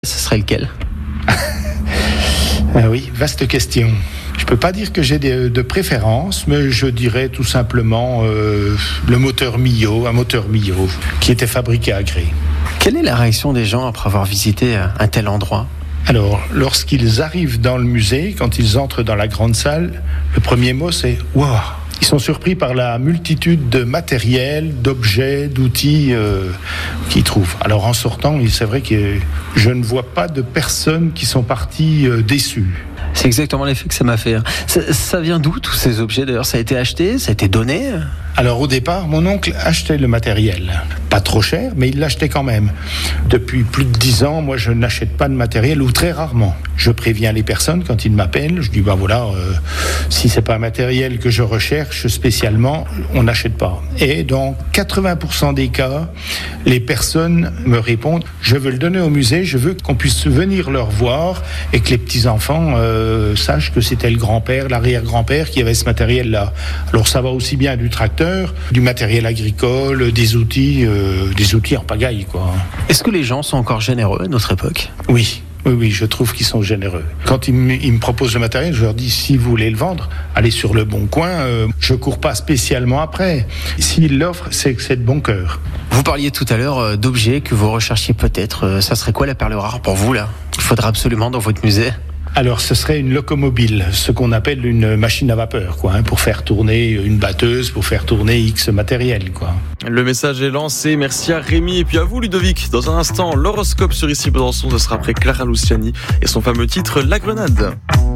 Ce serait lequel ? Ah oui, vaste question. Je peux pas dire que j'ai de préférence, mais je dirais tout simplement le moteur Mio, un moteur Mio qui était fabriqué à Gré. Quelle est la réaction des gens après avoir visité un tel endroit ? Alors, lorsqu'ils arrivent dans le musée, quand ils entrent dans la grande salle, le premier mot c'est « Wow !» Ils sont surpris par la multitude de matériel, d'objets, d'outils qu'ils trouvent. Alors en sortant, c'est vrai que je ne vois pas de personnes qui sont parties déçues. C'est exactement l'effet que ça m'a fait. Ça vient d'où tous ces objets d'ailleurs ? Ça a été acheté ? Ça a été donné ? Alors au départ, mon oncle achetait le matériel. Pas trop cher, mais il l'achetait quand même. Depuis plus de 10 ans, moi je n'achète pas de matériel, ou très rarement. Je préviens les personnes quand ils m'appellent, je dis si c'est pas un matériel que je recherche spécialement, on n'achète pas. Et dans 80% des cas, les personnes me répondent, je veux le donner au musée, je veux qu'on puisse venir leur voir et que les petits-enfants sachent que c'était le grand-père, l'arrière-grand-père qui avait ce matériel-là. Alors ça va aussi bien du tracteur, du matériel agricole, des outils en pagaille, quoi. Est-ce que les gens sont encore généreux à notre époque ? Oui, je trouve qu'ils sont généreux. Quand ils me proposent le matériel, je leur dis, si vous voulez le vendre, allez sur le bon coin, je cours pas spécialement après. S'ils l'offrent, c'est que c'est de bon cœur. Vous parliez tout à l'heure d'objets que vous recherchiez peut-être. Ça serait quoi la perle rare pour vous, là ? Il faudra absolument dans votre musée ? Alors, ce serait une locomobile, ce qu'on appelle une machine à vapeur, pour faire tourner une batteuse, pour faire tourner X matériel, Le message est lancé. Merci à Rémi et puis à vous, Ludovic. Dans un instant, l'horoscope sur Ici Besançon, ce sera après Clara Luciani et son fameux titre La Grenade.